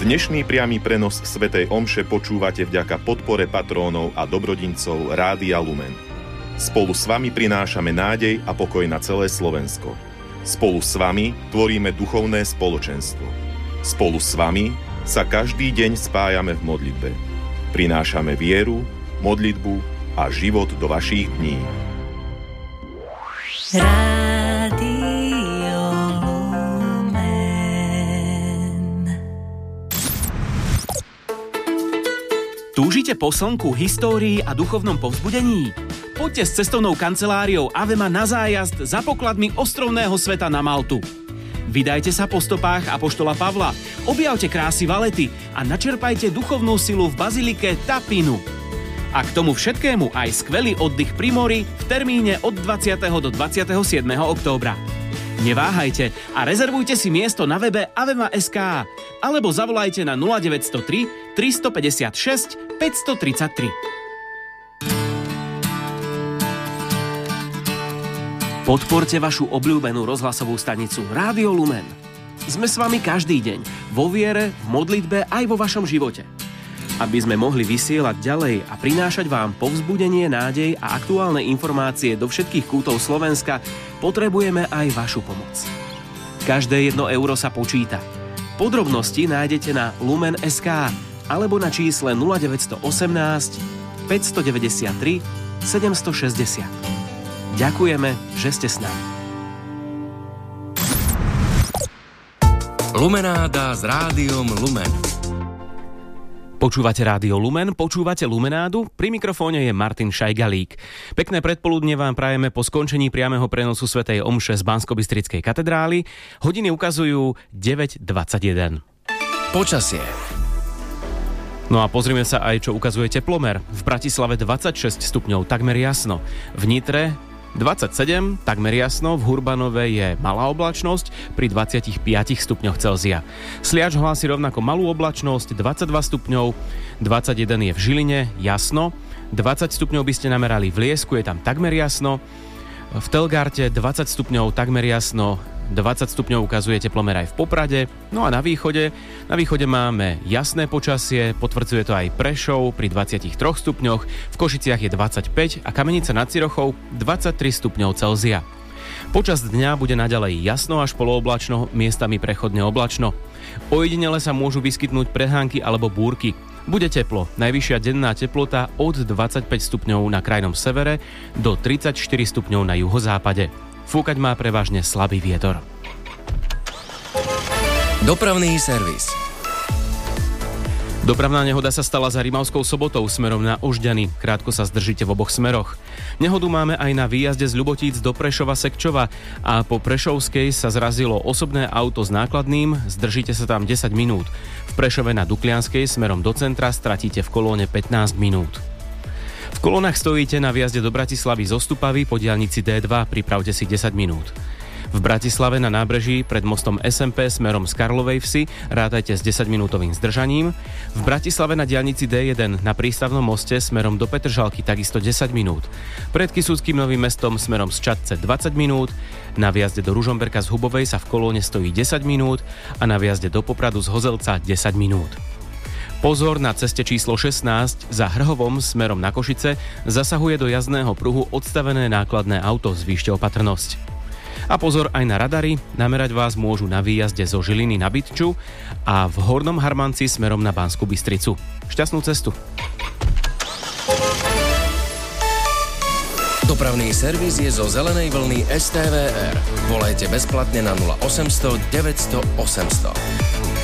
Dnešný priamy prenos svätej omše počúvate vďaka podpore patrónov a dobrodincov Rádia Lumen. Spolu s vami prinášame nádej a pokoj na celé Slovensko. Spolu s vami tvoríme duchovné spoločenstvo. Spolu s vami sa každý deň spájame v modlitbe. Prinášame vieru, modlitbu a život do vašich dní. Túžite po slnku, histórii a duchovnom povzbudení? Poďte s cestovnou kanceláriou Avema na zájazd za pokladmi ostrovného sveta na Maltu. Vydajte sa po stopách apoštola Pavla, objavte krásy Valety a načerpajte duchovnú silu v bazilike Tapinu. A k tomu všetkému aj skvelý oddych pri mori v termíne od 20. do 27. októbra. Neváhajte a rezervujte si miesto na webe avema.sk alebo zavolajte na 0903 356 533. Podporte vašu obľúbenú rozhlasovú stanicu Rádio Lumen. Sme s vami každý deň, vo viere, v modlitbe aj vo vašom živote. Aby sme mohli vysielať ďalej a prinášať vám povzbudenie, nádej a aktuálne informácie do všetkých kútov Slovenska, potrebujeme aj vašu pomoc. Každé 1 euro sa počíta. Podrobnosti nájdete na lumen.sk alebo na čísle 0918 593 760. Ďakujeme, že ste s nami. Lumenáda s Rádiom Lumen. Počúvate Rádio Lumen, počúvate Lumenádu, pri mikrofóne je Martin Šajgalík. Pekné predpoludne vám prajeme po skončení priameho prenosu svätej omše z Banskobystrickej katedrály. Hodiny ukazujú 9:21. Počasie. No a pozrime sa aj, čo ukazuje teplomer. V Bratislave 26 stupňov, takmer jasno. V Nitre 27, takmer jasno, v Hurbanove je malá oblačnosť pri 25 stupňoch Celzia. Sliač hlási rovnako malú oblačnosť, 22 stupňov, 21 je v Žiline, jasno, 20 stupňov by ste namerali v Liesku, je tam takmer jasno, v Telgarte 20 stupňov, takmer jasno, 20 stupňov ukazuje teplomer aj v Poprade. No a na východe máme jasné počasie, potvrdzuje to aj Prešov pri 23 stupňoch, v Košiciach je 25 a Kamenica nad Cirochou 23 stupňov Celzia. Počas dňa bude naďalej jasno až polooblačno, miestami prechodne oblačno. Ojedinele sa môžu vyskytnúť prehánky alebo búrky. Bude teplo, najvyššia denná teplota od 25 stupňov na krajnom severe do 34 stupňov na juhozápade. Fúkať má prevažne slabý vietor. Dopravný servis. Dopravná nehoda sa stala za Rimavskou Sobotou smerom na Ožďany. Krátko sa zdržíte v oboch smeroch. Nehodu máme aj na výjazde z Ľubotíc do Prešova-Sekčova a po Prešovskej sa zrazilo osobné auto s nákladným, zdržíte sa tam 10 minút. V Prešove na Duklianskej smerom do centra stratíte v kolóne 15 minút. V kolónach stojíte na výjazde do Bratislavy zo Stupavy po diaľnici D2, pripravte si 10 minút. V Bratislave na nábreží pred mostom SMP smerom z Karlovej Vsi rátajte s 10-minútovým zdržaním. V Bratislave na diaľnici D1 na prístavnom moste smerom do Petržalky takisto 10 minút. Pred Kysuckým Novým Mestom smerom z Čadce 20 minút. Na výjazde do Ružomberka z Hubovej sa v kolóne stojí 10 minút a na výjazde do Popradu z Hozelca 10 minút. Pozor, na ceste číslo 16 za Hrhovom smerom na Košice zasahuje do jazdného pruhu odstavené nákladné auto, zvýšte opatrnosť. A pozor aj na radary, namerať vás môžu na výjazde zo Žiliny na Bytču a v Hornom Harmanci smerom na Banskú Bystricu. Šťastnú cestu. Dopravný servis je zo zelenej vlny STVR. Volajte bezplatne na 0800 900 800.